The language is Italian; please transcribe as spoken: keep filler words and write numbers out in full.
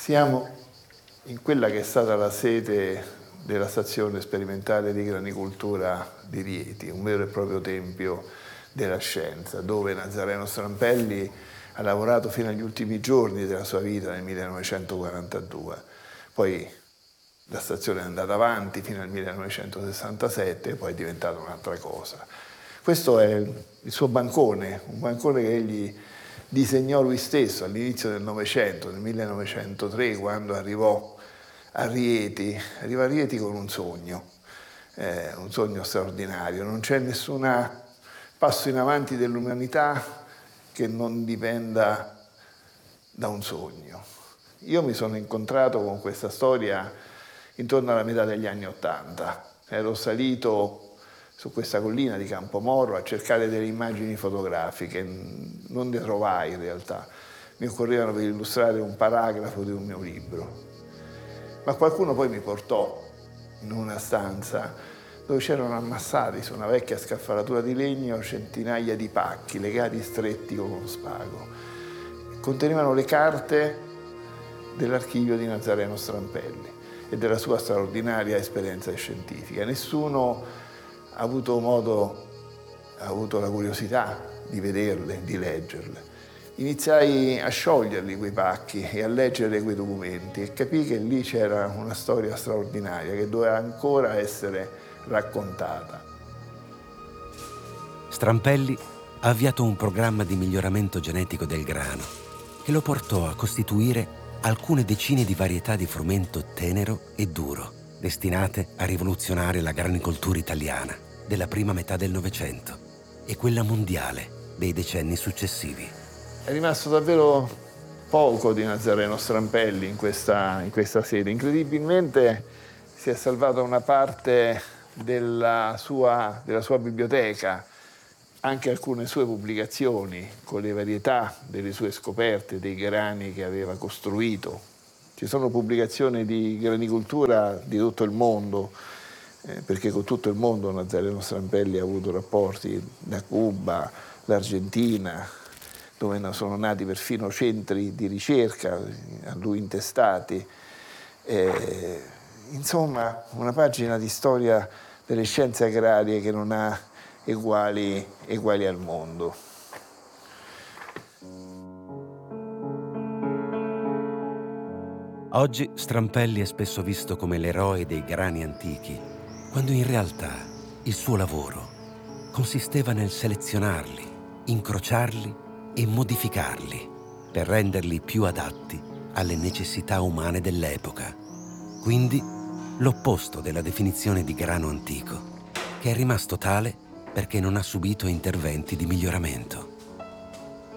Siamo in quella che è stata la sede della stazione sperimentale di granicoltura di Rieti, un vero e proprio tempio della scienza, dove Nazareno Strampelli ha lavorato fino agli ultimi giorni della sua vita nel millenovecentoquarantadue. Poi la stazione è andata avanti fino al millenovecentosessantasette e poi è diventata un'altra cosa. Questo è il suo bancone, un bancone che egli disegnò lui stesso all'inizio del Novecento, nel millenovecentotre, quando arrivò a Rieti, arrivò a Rieti con un sogno, eh, un sogno straordinario. Non c'è nessun passo in avanti dell'umanità che non dipenda da un sogno. Io mi sono incontrato con questa storia intorno alla metà degli anni Ottanta. Ero salito su questa collina di Campomoro a cercare delle immagini fotografiche, non ne trovai in realtà, mi occorrevano per illustrare un paragrafo di un mio libro. Ma qualcuno poi mi portò in una stanza dove c'erano ammassati su una vecchia scaffalatura di legno centinaia di pacchi legati stretti con uno spago. Contenevano le carte dell'archivio di Nazareno Strampelli e della sua straordinaria esperienza scientifica. Nessuno ha avuto modo, ha avuto la curiosità di vederle, di leggerle. Iniziai a scioglierli quei pacchi e a leggere quei documenti e capii che lì c'era una storia straordinaria che doveva ancora essere raccontata. Strampelli ha avviato un programma di miglioramento genetico del grano che lo portò a costituire alcune decine di varietà di frumento tenero e duro, destinate a rivoluzionare la granicoltura italiana della prima metà del Novecento e quella mondiale dei decenni successivi. È rimasto davvero poco di Nazareno Strampelli in questa, in questa sede. Incredibilmente si è salvata una parte della sua, della sua biblioteca, anche alcune sue pubblicazioni con le varietà delle sue scoperte, dei grani che aveva costruito. Ci sono pubblicazioni di granicoltura di tutto il mondo, eh, perché con tutto il mondo Nazareno Strampelli ha avuto rapporti da Cuba, l'Argentina, dove sono nati perfino centri di ricerca a lui intestati. Eh, insomma, una pagina di storia delle scienze agrarie che non ha eguali, eguali al mondo. Oggi Strampelli è spesso visto come l'eroe dei grani antichi, quando in realtà il suo lavoro consisteva nel selezionarli, incrociarli e modificarli per renderli più adatti alle necessità umane dell'epoca. Quindi l'opposto della definizione di grano antico, che è rimasto tale perché non ha subito interventi di miglioramento.